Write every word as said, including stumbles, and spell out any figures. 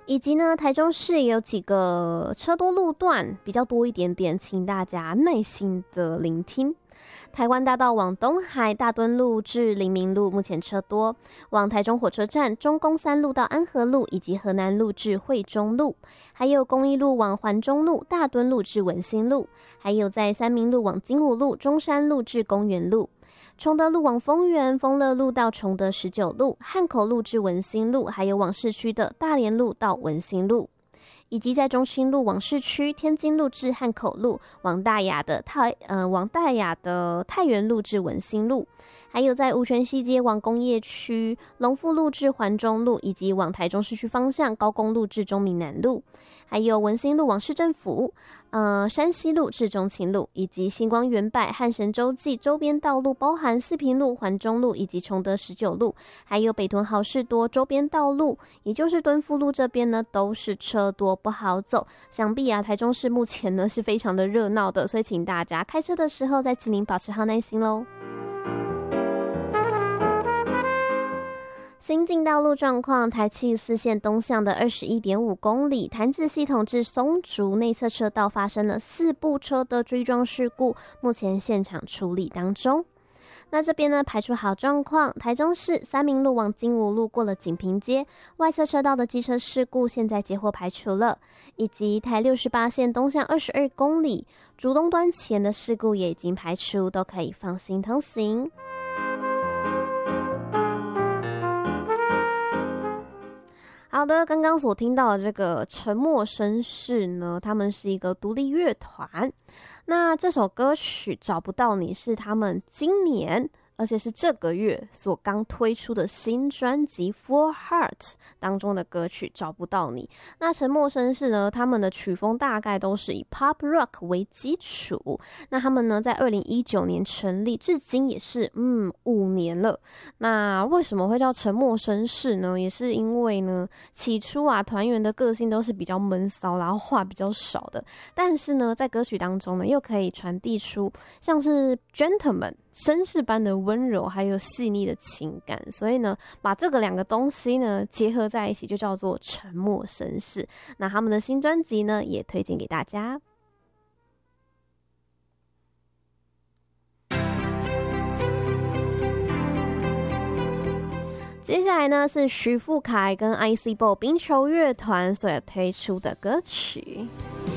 以及呢，台中市也有几个车多路段比较多一点点，请大家耐心的聆听。台湾大道往东海大墩路至黎明路目前车多，往台中火车站中宫三路到安和路以及河南路至惠中路，还有公益路往环中路大墩路至文心路，还有在三民路往金武路中山路至公园路，崇德路往丰原丰乐路到崇德十九路，汉口路至文心路，还有往市区的大连路到文心路，以及在中清路往市区天津路至汉口路，往大雅的太呃往大雅的太原路至文心路，还有在梧泉西街往工业区龙富路至环中路，以及往台中市区方向高公路至中民南路，还有文心路往市政府呃山西路至中清路，以及星光园柏汉神洲际周边道路，包含四平路环中路以及崇德十九路，还有北屯好事多周边道路，也就是敦富路这边呢，都是车多不好走。想必啊台中市目前呢是非常的热闹的，所以请大家开车的时候再请您保持好耐心咯。新进道路状况，台七四线东向的 二十一点五公里，潭子系统至松竹内侧车道发生了四部车的追撞事故，目前现场处理当中。那这边呢排除好状况，台中市三民路往金武路过了锦屏街，外侧车道的机车事故现在接获排除了，以及台六十八线东向二十二公里，竹东端前的事故也已经排除，都可以放心通行。好的，刚刚所听到的这个沉默绅士呢，他们是一个独立乐团。那这首歌曲找不到你是他们今年而且是这个月所刚推出的新专辑 For Heart 当中的歌曲找不到你。那沉默绅士呢，他们的曲风大概都是以 Pop Rock 为基础，那他们呢在二零一九年成立，至今也是嗯五年了。那为什么会叫沉默绅士呢？也是因为呢起初啊团员的个性都是比较闷骚，然后话比较少的，但是呢在歌曲当中呢又可以传递出像是 gentleman 绅士般的温柔还有细腻的情感，所以呢把这个两个东西呢结合在一起就叫做沉默绅士。那他们的新专辑呢也推荐给大家。接下来呢是徐富凯跟 I C Ball 冰球乐团所推出的歌曲。